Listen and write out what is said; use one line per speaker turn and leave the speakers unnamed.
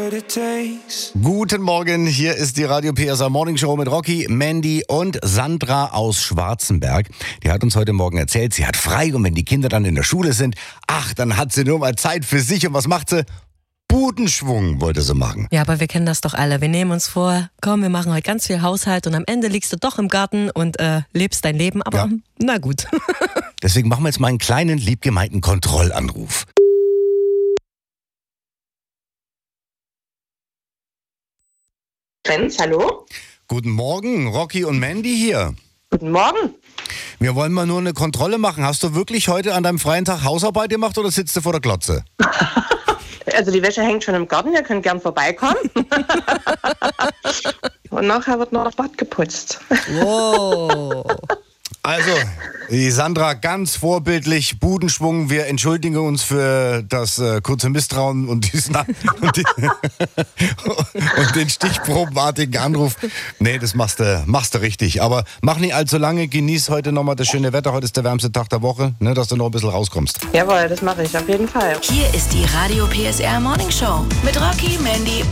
Guten Morgen, hier ist die Radio PSR Morning Show mit Rocky, Mandy und Sandra aus Schwarzenberg. Die hat uns heute Morgen erzählt, sie hat frei und wenn die Kinder dann in der Schule sind, dann hat sie nur mal Zeit für sich und was macht sie? Budenschwung wollte sie machen.
Ja, aber wir kennen das doch alle. Wir nehmen uns vor, komm, wir machen heute ganz viel Haushalt und am Ende liegst du doch im Garten und lebst dein Leben. Aber na gut.
Deswegen machen wir jetzt mal einen kleinen, liebgemeinten Kontrollanruf.
Renz, hallo?
Guten Morgen, Rocky und Mandy hier.
Guten Morgen.
Wir wollen mal nur eine Kontrolle machen. Hast du wirklich heute an deinem freien Tag Hausarbeit gemacht oder sitzt du vor der Glotze?
Also die Wäsche hängt schon im Garten, ihr könnt gern vorbeikommen. Und nachher wird noch das Bad geputzt.
Wow.
Also, die Sandra ganz vorbildlich, Budenschwung. Wir entschuldigen uns für das kurze Misstrauen und den stichprobenartigen Anruf. Nee, das machst du richtig. Aber mach nicht allzu lange, genieß heute nochmal das schöne Wetter. Heute ist der wärmste Tag der Woche, ne, dass du noch ein bisschen rauskommst.
Jawohl, das mache ich auf jeden Fall.
Hier ist die Radio PSR Morning Show mit Rocky, Mandy